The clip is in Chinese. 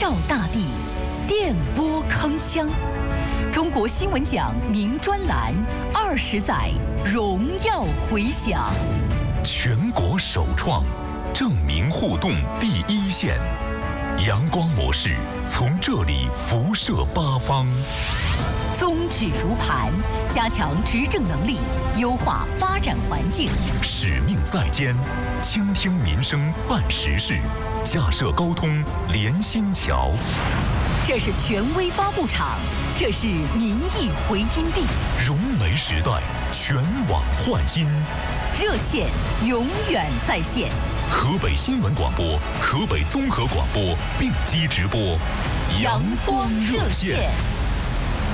照大地，电波铿锵。中国新闻奖名专栏20载荣耀回响， 全国首创证明互动第一线，阳光模式从这里辐射八方。 宗旨如磐，加强执政能力，优化发展环境。 使命在肩，倾听民生办实事，架设沟通连心桥。 这是权威发布场，这是民意回音壁。 融媒时代，全网焕新， 热线永远在线。 河北新闻广播、河北综合广播并机直播， 阳光热线。